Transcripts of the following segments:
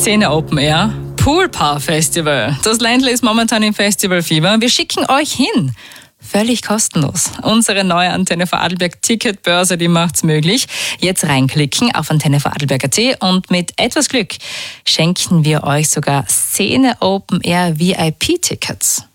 Szene Open Air, Poolpaar Festival. Das Ländle ist momentan im Festivalfieber. Wir schicken euch hin. Völlig kostenlos. Unsere neue Antenne Vorarlberg Ticketbörse, die macht's möglich. Jetzt reinklicken auf antennevorarlberg.at und mit etwas Glück schenken wir euch sogar Szene Open Air VIP-Tickets.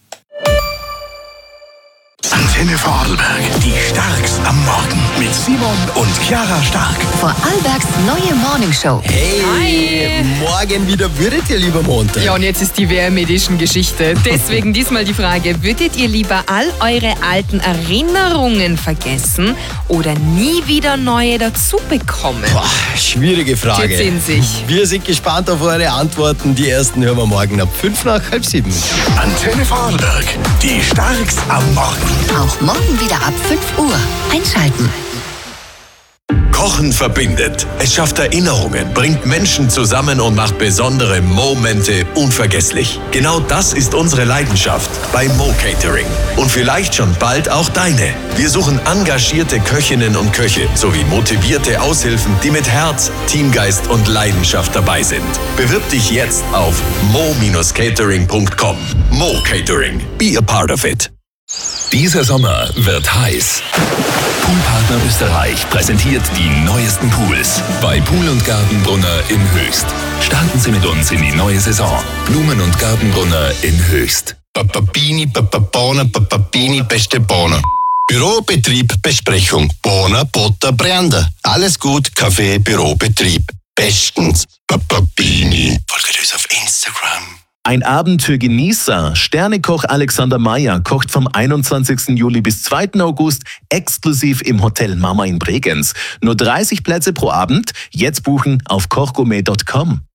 Antenne Vorarlberg, die Starks am Morgen mit Simon und Chiara Stark. Vorarlbergs neue Morningshow. Hey, Hi. morgen wieder würdet ihr lieber Montag? Ja, und jetzt ist die WM-Edition-Geschichte. Deswegen diesmal die Frage, würdet ihr lieber all eure alten Erinnerungen vergessen oder nie wieder neue dazu bekommen? Boah, schwierige Frage. Jetzt in sich. Wir sind gespannt auf eure Antworten. Die ersten hören wir morgen ab 6:55. Antenne Vorarlberg, die Starks am Morgen. Auch morgen wieder ab 5 Uhr. Einschalten. Kochen verbindet. Es schafft Erinnerungen, bringt Menschen zusammen und macht besondere Momente unvergesslich. Genau das ist unsere Leidenschaft bei Mo Catering. Und vielleicht schon bald auch deine. Wir suchen engagierte Köchinnen und Köche sowie motivierte Aushilfen, die mit Herz, Teamgeist und Leidenschaft dabei sind. Bewirb dich jetzt auf mo-catering.com. Mo Catering. Be a part of it. Dieser Sommer wird heiß. Poolpartner Österreich präsentiert die neuesten Pools bei Pool & Gartenbrunner in Höchst. Starten Sie mit uns in die neue Saison. Blumen- und Gartenbrunner in Höchst. Papapini, beste Bohne. Bürobetrieb, Besprechung. Bohne, Butter, Brände. Alles gut, Kaffee, Bürobetrieb. Bestens. Papapini. Folgt uns auf Instagram. Ein Abend für Genießer. Sternekoch Alexander Meyer kocht vom 21. Juli bis 2. August exklusiv im Hotel Mama in Bregenz. Nur 30 Plätze pro Abend. Jetzt buchen auf kochgourmet.com.